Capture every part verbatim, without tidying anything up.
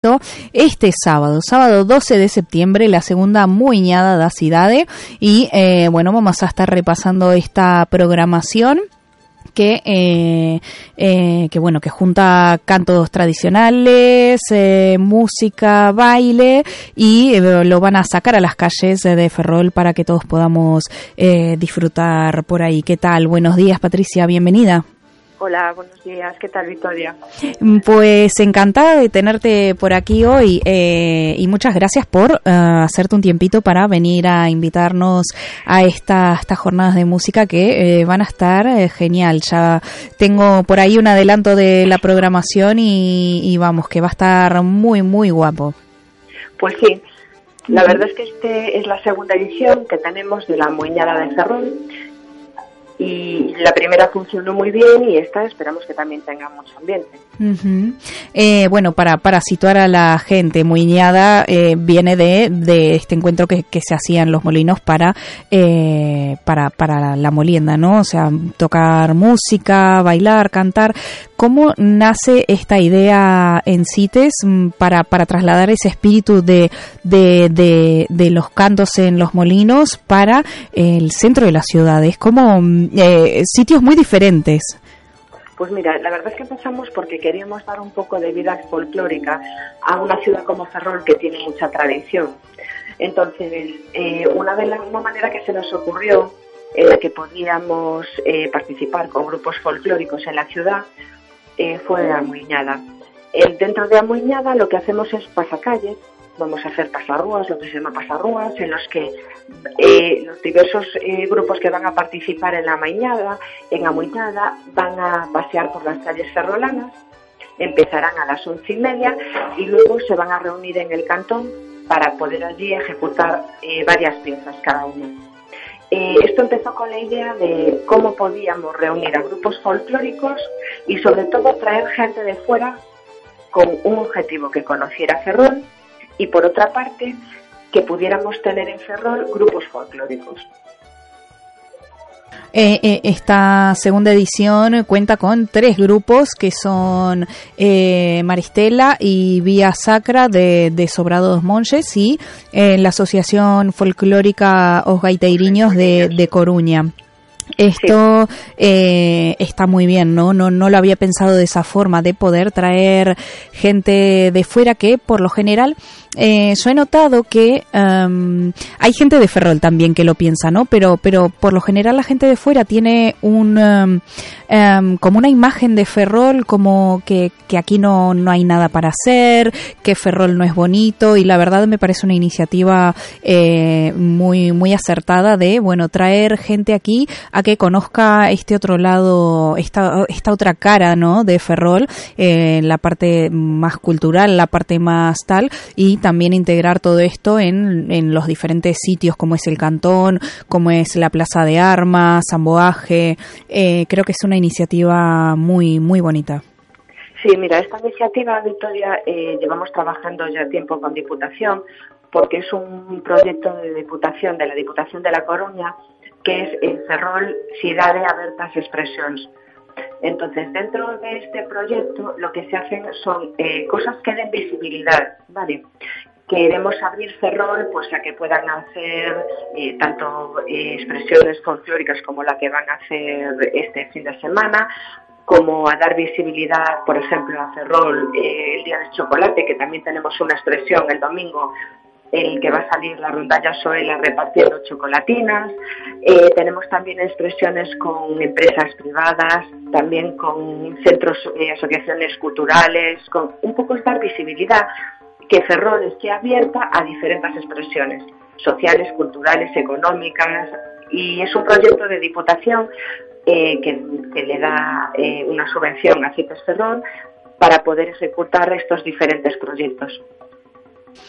Este sábado, sábado doce de septiembre, la segunda muiñada da cidade y eh, bueno, vamos a estar repasando esta programación que eh, eh, que bueno que junta cantos tradicionales, eh, música, baile y eh, lo van a sacar a las calles de Ferrol para que todos podamos eh, disfrutar por ahí. ¿Qué tal? Buenos días, Patricia, bienvenida. Hola, buenos días. ¿Qué tal, Victoria? Pues encantada de tenerte por aquí hoy eh, y muchas gracias por uh, hacerte un tiempito para venir a invitarnos a esta, estas jornadas de música que eh, van a estar eh, genial. Ya tengo por ahí un adelanto de la programación y, y vamos, que va a estar muy, muy guapo. Pues sí, la verdad es que este es la segunda edición que tenemos de la Muiñada de Ferrol. Y la primera funcionó muy bien y esta esperamos que también tenga mucho ambiente. Uh-huh. Eh, bueno, para, para situar a la gente, Muiñada eh, viene de, de este encuentro que, que se hacía en Los Molinos para, eh, para, para la molienda, ¿no? O sea, tocar música, bailar, cantar. ¿Cómo nace esta idea en CITES para, para trasladar ese espíritu de, de, de, de los cantos en Los Molinos para el centro de la ciudad? Es como eh, sitios muy diferentes. Pues mira, la verdad es que empezamos porque queríamos dar un poco de vida folclórica a una ciudad como Ferrol que tiene mucha tradición. Entonces, eh, una de las una manera que se nos ocurrió en la que podíamos eh, participar con grupos folclóricos en la ciudad eh, fue la Muiñada. Eh, dentro de la Muiñada lo que hacemos es pasacalles, vamos a hacer pasarrúas, lo que se llama pasarrúas, en los que eh, los diversos eh, grupos que van a participar en la Muiñada, en la Muiñada van a pasear por las calles ferrolanas, empezarán a las once y media y luego se van a reunir en el cantón para poder allí ejecutar eh, varias piezas cada uno. Eh, esto empezó con la idea de cómo podíamos reunir a grupos folclóricos y sobre todo traer gente de fuera con un objetivo, que conociera Ferrol, y por otra parte, que pudiéramos tener en Ferrol grupos folclóricos. Eh, eh, esta segunda edición cuenta con tres grupos que son eh, Maristela y Vía Sacra de, de Sobrado dos Monjes y eh, la Asociación Folclórica Os Gaiteiriños de, de Coruña. Esto sí. eh, está muy bien, ¿no? No no lo había pensado de esa forma, de poder traer gente de fuera que, por lo general, eh, yo he notado que um, hay gente de Ferrol también que lo piensa, ¿no? Pero pero por lo general la gente de fuera tiene un um, um, como una imagen de Ferrol como que, que aquí no, no hay nada para hacer, que Ferrol no es bonito, y la verdad me parece una iniciativa eh, muy muy acertada de, bueno, traer gente aquí a que conozca este otro lado, esta esta otra cara, ¿no? De Ferrol, eh, la parte más cultural, la parte más tal, y también integrar todo esto en, en los diferentes sitios como es el Cantón, como es la Plaza de Armas, San Boaje. Eh, creo que es una iniciativa muy muy bonita. Sí, mira, esta iniciativa, Victoria, eh, llevamos trabajando ya tiempo con Diputación, porque es un proyecto de Diputación, de la Diputación de La Coruña, que es en Ferrol Cidade Abertas Expresións. Entonces, dentro de este proyecto, lo que se hacen son eh, cosas que den visibilidad, ¿vale? Queremos abrir Ferrol pues a que puedan hacer eh, tanto eh, expresiones folclóricas como la que van a hacer este fin de semana, como a dar visibilidad, por ejemplo, a Ferrol eh, el Día del Chocolate, que también tenemos una expresión el domingo en el que va a salir la rondalla Soela repartiendo chocolatinas. Eh, tenemos también expresiones con empresas privadas, también con centros, eh, asociaciones culturales, con un poco es dar visibilidad, que Ferrol esté abierta a diferentes expresiones sociales, culturales, económicas, y es un proyecto de Diputación eh, que, que le da eh, una subvención a CITES Ferrol para poder ejecutar estos diferentes proyectos.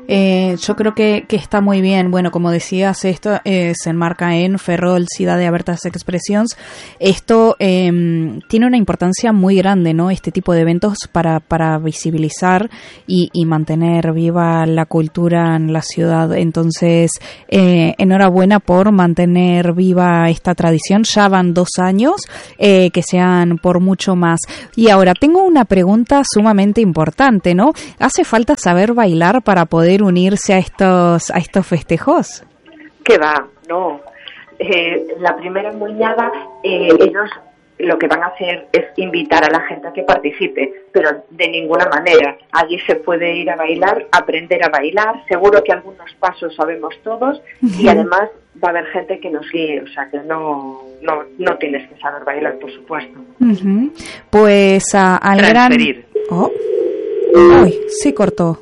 Eh, yo creo que, que está muy bien. Bueno, como decías, esto eh, se enmarca en Ferrol, Ciudad de Abertas Expresiones. Esto eh, tiene una importancia muy grande, ¿no? Este tipo de eventos para, para visibilizar y, y mantener viva la cultura en la ciudad. Entonces, eh, enhorabuena por mantener viva esta tradición. Ya van dos años, eh, que sean por mucho más. Y ahora, tengo una pregunta sumamente importante, ¿no? ¿Hace falta saber bailar para poder unirse a estos a estos festejos? ¿Qué va? No. Eh, la primera muñada, eh, ellos lo que van a hacer es invitar a la gente a que participe, pero de ninguna manera. Allí se puede ir a bailar, aprender a bailar, seguro que algunos pasos sabemos todos, uh-huh. y además va a haber gente que nos guíe, o sea que no no, no tienes que saber bailar, por supuesto. Uh-huh. Pues a, al Transferir. gran... Oh. Uy, se cortó.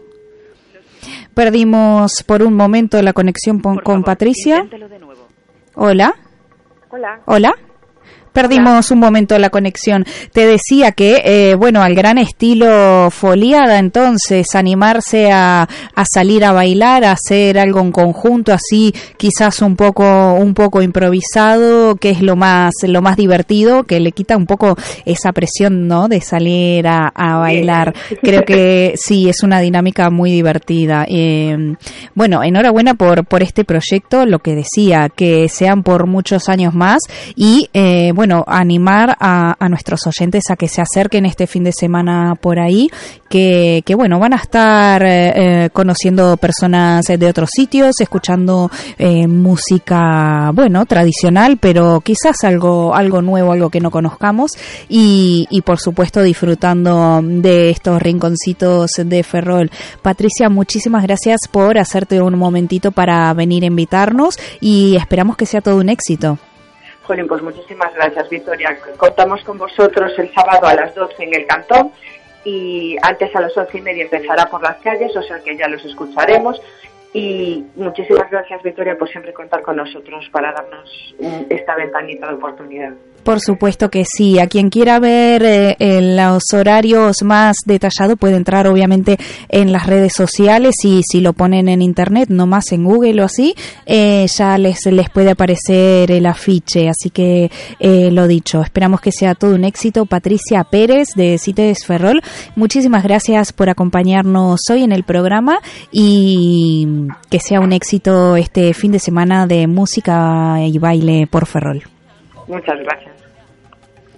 Perdimos por un momento la conexión con, con Patricia. Hola. Hola. Hola. Perdimos un momento la conexión. Te decía que, eh, bueno, al gran estilo foliada, entonces, animarse a, a salir a bailar, a hacer algo en conjunto, así quizás un poco un poco improvisado, que es lo más lo más divertido, que le quita un poco esa presión, ¿no?, de salir a, a bailar. Creo que sí, es una dinámica muy divertida. Eh, bueno, enhorabuena por por este proyecto, lo que decía, que sean por muchos años más y, eh, bueno, Bueno, animar a, a nuestros oyentes a que se acerquen este fin de semana por ahí, que, que bueno, van a estar eh, conociendo personas de otros sitios, escuchando eh, música, bueno, tradicional, pero quizás algo algo nuevo, algo que no conozcamos, y, y por supuesto disfrutando de estos rinconcitos de Ferrol. Patricia, muchísimas gracias por hacerte un momentito para venir a invitarnos y esperamos que sea todo un éxito. Jolín, pues muchísimas gracias, Victoria. Contamos con vosotros el sábado a las doce en el Cantón y antes a las once y media empezará por las calles, o sea que ya los escucharemos. Y muchísimas gracias, Victoria, por siempre contar con nosotros para darnos esta ventanita de oportunidad. Por supuesto que sí. A quien quiera ver eh, en los horarios más detallados puede entrar obviamente en las redes sociales y si lo ponen en internet, no más en Google o así, eh, ya les les puede aparecer el afiche. Así que eh, lo dicho, esperamos que sea todo un éxito. Patricia Pérez de CITES Ferrol, muchísimas gracias por acompañarnos hoy en el programa y que sea un éxito este fin de semana de música y baile por Ferrol. Muchas gracias.